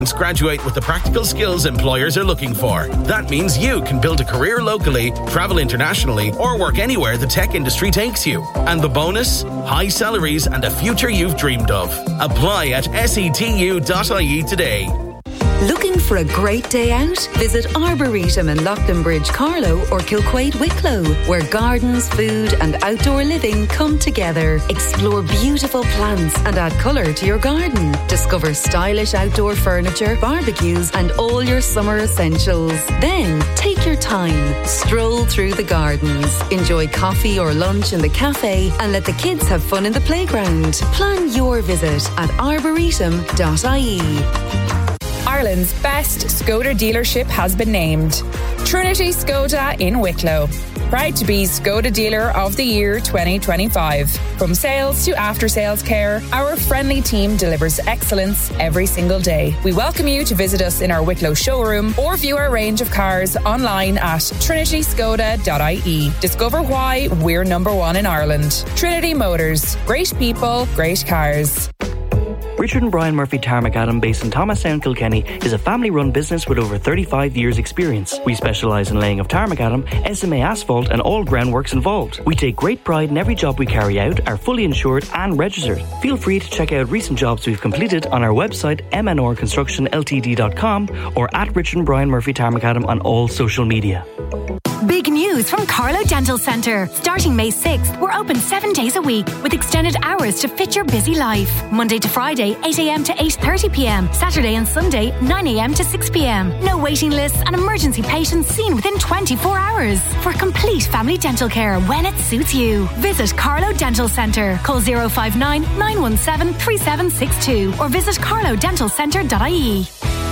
Graduate with the practical skills employers are looking for. That means you can build a career locally, travel internationally, or work anywhere the tech industry takes you. And the bonus? High salaries and a future you've dreamed of. Apply at setu.ie today. Looking for a great day out? Visit Arboretum in Lochlinbridge, Carlow or Kilquade, Wicklow, where gardens, food and outdoor living come together. Explore beautiful plants and add colour to your garden. Discover stylish outdoor furniture, barbecues and all your summer essentials. Then take your time, stroll through the gardens, enjoy coffee or lunch in the cafe and let the kids have fun in the playground. Plan your visit at arboretum.ie. Ireland's best Skoda dealership has been named. Trinity Skoda in Wicklow. Proud to be Skoda Dealer of the Year 2025. From sales to after-sales care, our friendly team delivers excellence every single day. We welcome you to visit us in our Wicklow showroom or view our range of cars online at trinityskoda.ie. Discover why we're number one in Ireland. Trinity Motors. Great people, great cars. Richard and Brian Murphy Tarmacadam, based in Thomastown, Kilkenny, is a family-run business with over 35 years' experience. We specialise in laying of tarmacadam, SMA asphalt and all groundworks involved. We take great pride in every job we carry out, are fully insured and registered. Feel free to check out recent jobs we've completed on our website mnrconstructionltd.com or at Richard and Brian Murphy Tarmacadam on all social media. Big news from Carlow Dental Centre. Starting May 6th, we're open 7 days a week with extended hours to fit your busy life. Monday to Friday, 8 a.m. to 8:30 p.m. Saturday and Sunday, 9 a.m. to 6 p.m. No waiting lists and emergency patients seen within 24 hours. For complete family dental care when it suits you. Visit Carlow Dental Centre. Call 059 917 3762 or visit carlowdentalcentre.ie.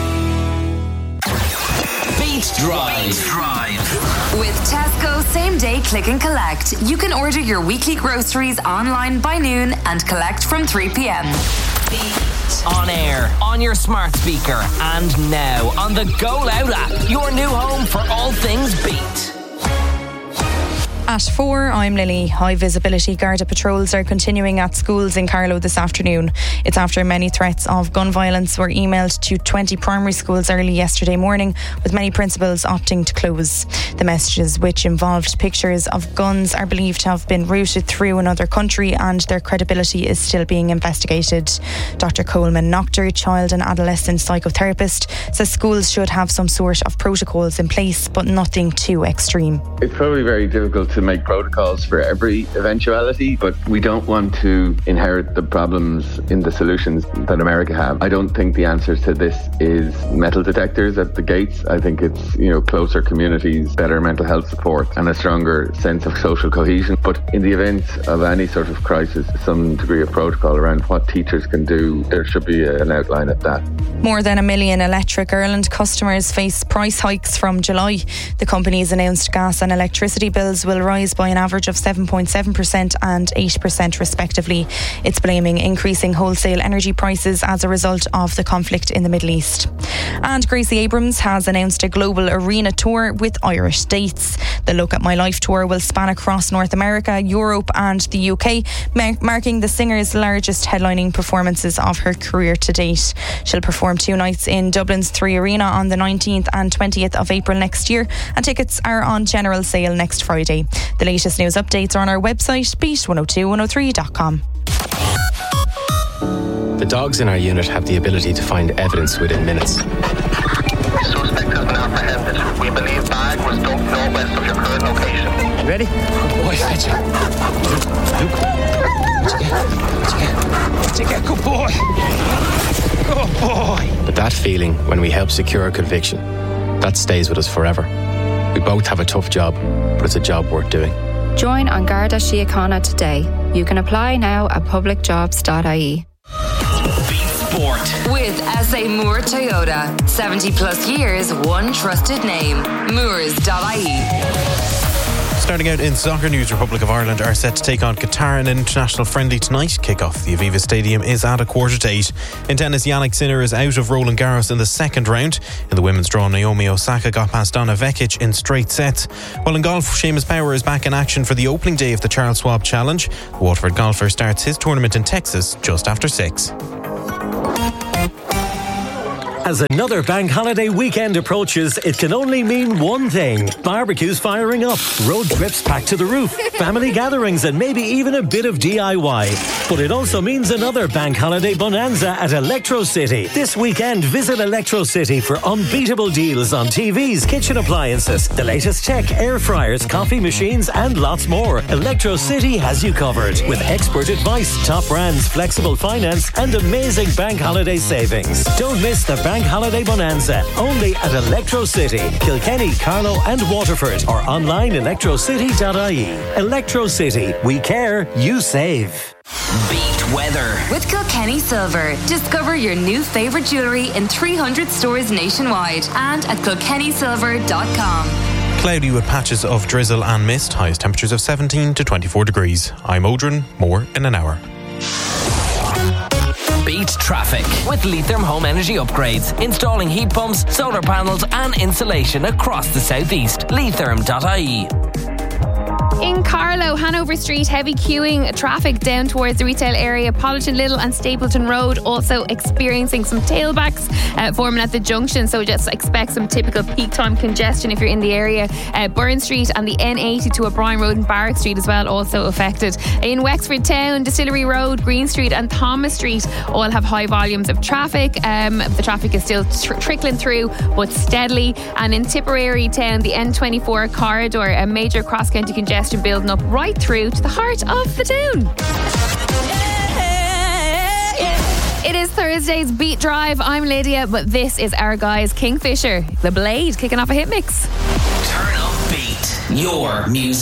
Beat Drive. With Tesco Same Day Click and Collect, you can order your weekly groceries online by noon and collect from 3 p.m. Beat. On air, on your smart speaker, and now on the Go Loud app, your new home for all things Beat. At 4, I'm Lily. High visibility Garda patrols are continuing at schools in Carlow this afternoon. It's after many threats of gun violence were emailed to 20 primary schools early yesterday morning, with many principals opting to close. The messages, which involved pictures of guns, are believed to have been routed through another country and their credibility is still being investigated. Dr. Coleman Noctor, child and adolescent psychotherapist, says schools should have some sort of protocols in place, but nothing too extreme. It's probably very difficult to make protocols for every eventuality, but we don't want to inherit the problems in the solutions that America have. I don't think the answer to this is metal detectors at the gates. I think it's, closer communities, better mental health support and a stronger sense of social cohesion. But in the event of any sort of crisis, some degree of protocol around what teachers can do, there should be an outline of that. More than 1 million Electric Ireland customers face price hikes from July. The company's announced gas and electricity bills will rise by an average of 7.7% and 8% respectively. It's blaming increasing wholesale energy prices as a result of the conflict in the Middle East. And Gracie Abrams has announced a global arena tour with Irish dates. The Look at My Life tour will span across North America, Europe and the UK, marking the singer's largest headlining performances of her career to date. She'll perform 2 nights in Dublin's 3 Arena on the 19th and 20th of April next year, and tickets are on general sale next Friday. The latest news updates are on our website, beat102103.com. The dogs in our unit have the ability to find evidence within minutes. The suspect has been apprehended. We believe bag was dumped northwest of your current location. Ready? Good boy, fetch it. Luke. What'd you get? Good boy. Good boy. But that feeling when we help secure a conviction, that stays with us forever. We both have a tough job, but it's a job worth doing. Join An Garda Síochána today. You can apply now at publicjobs.ie. Sport with SA Moore Toyota. 70 plus years, one trusted name. Moores.ie. Starting out in soccer news, Republic of Ireland are set to take on Qatar in an international friendly tonight. Kick-off the Aviva Stadium is at 7:45. In tennis, Jannik Sinner is out of Roland Garros in the second round. In the women's draw, Naomi Osaka got past Donna Vekic in straight sets. While in golf, Seamus Power is back in action for the opening day of the Charles Schwab Challenge. The Waterford golfer starts his tournament in Texas just after 6. As another bank holiday weekend approaches, it can only mean one thing. Barbecues firing up, road trips packed to the roof, family gatherings and maybe even a bit of DIY. But it also means another bank holiday bonanza at Electro City. This weekend, visit Electro City for unbeatable deals on TVs, kitchen appliances, the latest tech, air fryers, coffee machines and lots more. Electro City has you covered with expert advice, top brands, flexible finance and amazing bank holiday savings. Don't miss the Bank Holiday Bonanza, only at Electro City, Kilkenny, Carlow and Waterford, or online electrocity.ie. Electro City, we care, you save. Beat weather with Kilkenny Silver. Discover your new favourite jewellery in 300 stores nationwide and at kilkennysilver.com. Cloudy with patches of drizzle and mist, highest temperatures of 17 to 24 degrees. I'm Odrin, more in an hour. Beat traffic with Leitrim Home Energy Upgrades. Installing heat pumps, solar panels and insulation across the southeast. Leitrim.ie. In Carlow, Hanover Street, heavy queuing traffic down towards the retail area. Polliton Little and Stapleton Road also experiencing some tailbacks forming at the junction, so just expect some typical peak time congestion if you're in the area. Burn Street and the N80 to O'Brien Road and Barrack Street as well also affected. In Wexford Town, Distillery Road, Green Street and Thomas Street all have high volumes of traffic. The traffic is still trickling through but steadily. And in Tipperary Town, the N24 corridor, a major cross-county congestion building up right through to the heart of the town. It is Thursday's Beat Drive. I'm Lydia, but this is our guys Kingfisher, The Blade, kicking off a hit mix. Turn up beat. Your music.